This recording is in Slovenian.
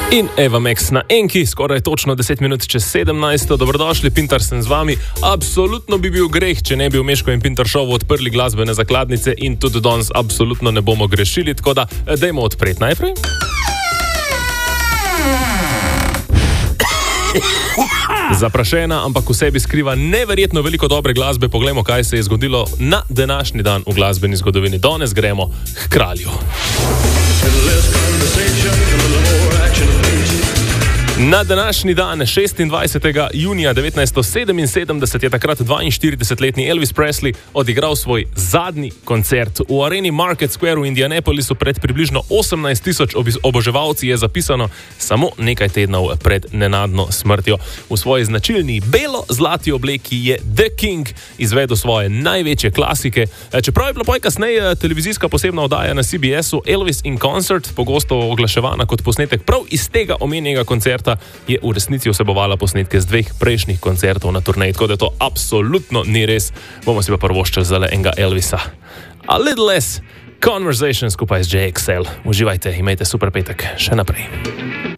In Eva Max na Enki, skoraj točno 10 minut čez 17. Dobrodošli, Pintar sem z vami. Absolutno bi bil greh, če ne bi v Meško in Pintar šovu odprli glasbene zakladnice in tudi danes absolutno ne bomo grešili, tako da dajmo odpreti najprej. Zaprašena, ampak v sebi skriva neverjetno veliko dobre glasbe. Poglejmo, kaj se je zgodilo na današnji dan v glasbeni zgodovini. Danes gremo k kralju. Na današnji dan, 26. junija 1977, je takrat 42-letni Elvis Presley odigral svoj zadnji koncert. V areni Market Square v Indianapolisu pred približno 18.000 oboževalci, je zapisano samo nekaj tednov pred nenadno smrtjo. V svoji značilni belo-zlati obleki je The King izvedel svoje največje klasike. Čeprav je bila poj kasneje televizijska posebna oddaja na CBS-u Elvis in Concert, pogosto oglaševana kot posnetek prav iz tega omenjenega koncerta, je v resnici vsebovala posnetke z dveh prejšnjih koncertov na turneji, tako da to absolutno ni res. Bomo si pa prvoščali zale enega Elvisa. A Little Less Conversation skupaj z JXL. Uživajte, imejte super petek. Še naprej.